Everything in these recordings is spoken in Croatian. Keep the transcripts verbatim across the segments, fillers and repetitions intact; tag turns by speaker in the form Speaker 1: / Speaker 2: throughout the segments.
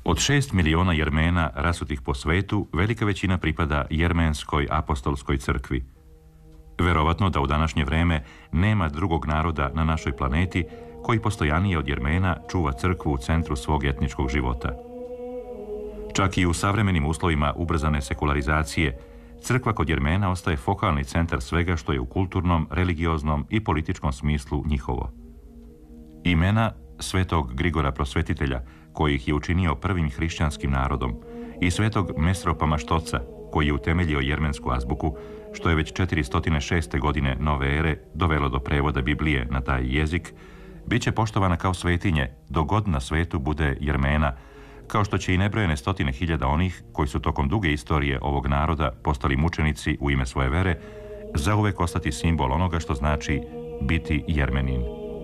Speaker 1: Od šest miliona Jermena rasutih po svetu, velika većina pripada Jermenskoj apostolskoj crkvi. Verovatno da u današnje vreme nema drugog naroda na našoj planeti koji postojanije od Jermena čuva crkvu u centru svog etničkog života. Čak i u savremenim uslovima ubrzane sekularizacije, crkva kod Jermena ostaje fokalni centar svega što je u kulturnom, religioznom i političkom smislu njihovo. Imena svetog Grigora Prosvetitelja, koji ih je učinio prvim hrišćanskim narodom, i svetog Mestropa Maštoca, koji je utemeljio jermensku azbuku, što je već četiristo šeste godine nove ere dovelo do prevoda Biblije na taj jezik, bit će poštovana kao svetinje dok god na svetu bude Jermena, kao što će i nebrojene stotine hiljada onih koji su tokom duge istorije ovog naroda postali mučenici u ime svoje vere, zauvek ostati simbol onoga što znači biti Jermenin.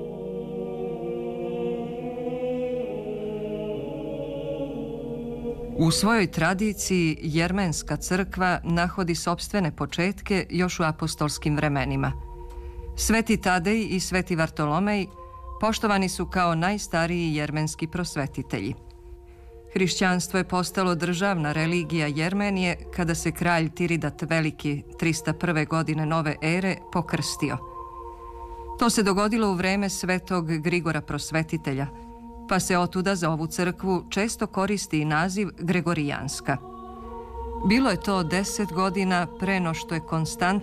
Speaker 2: U svojoj tradiciji jermenska crkva nahodi sopstvene početke još u apostolskim vremenima. Sveti Tadej i Sveti Vartolomej poštovani su kao najstariji jermenski prosvetitelji. Hrišćanstvo je postalo državna religija Jermenije kada se kralj Tiridat Veliki tristo prve godine nove ere pokrstio. To se dogodilo u vreme svetog Grigora Prosvetitelja, pa se otuda za ovu crkvu često koristi i naziv Gregorijanska. Bilo je to deset godina pre no što je Konstantin